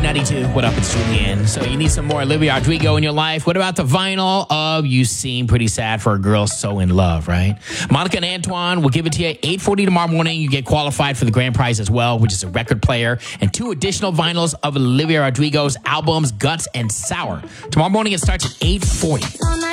B92. What up? It's Julian. So you need some more Olivia Rodrigo in your life. What about the vinyl of You Seem Pretty Sad for a Girl So in Love, right? Monica and Antoine will give it to you 8:40 tomorrow morning. You get qualified for the grand prize as well, which is a record player and 2 additional vinyls of Olivia Rodrigo's albums, Guts and Sour. Tomorrow morning it starts at 8:40.